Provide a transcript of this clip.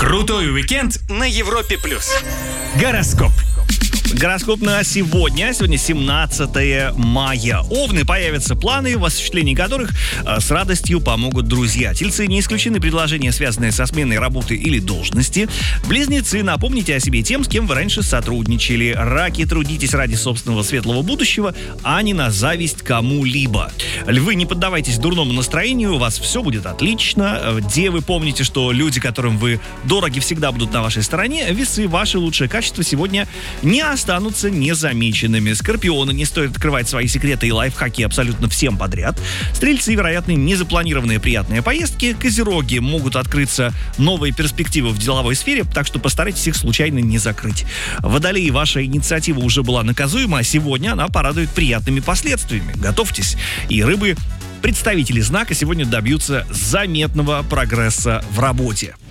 Крутой уикенд на Европе+. Гороскоп. Гороскоп на сегодня. Сегодня 17 мая. Овны, появятся планы, в осуществлении которых с радостью помогут друзья. Тельцы, не исключены предложения, связанные со сменой работы или должности. Близнецы, напомните о себе тем, с кем вы раньше сотрудничали. Раки, трудитесь ради собственного светлого будущего, а не на зависть кому-либо. Львы, не поддавайтесь дурному настроению, у вас все будет отлично. Девы, помните, что люди, которым вы дороги, всегда будут на вашей стороне. Весы, ваши лучшие качества сегодня не останутся незамеченными. Скорпионы, не стоит открывать свои секреты и лайфхаки абсолютно всем подряд. Стрельцы, вероятны незапланированные приятные поездки. Козероги, могут открыться новые перспективы в деловой сфере, так что постарайтесь их случайно не закрыть. Водолеи, ваша инициатива уже была наказуема, а сегодня она порадует приятными последствиями. Готовьтесь. И рыбы, представители знака сегодня добьются заметного прогресса в работе.